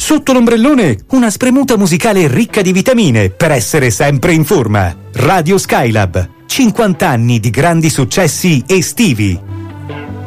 Sotto l'ombrellone una spremuta musicale ricca di vitamine per essere sempre in forma. Radio Skylab, 50 anni di grandi successi estivi.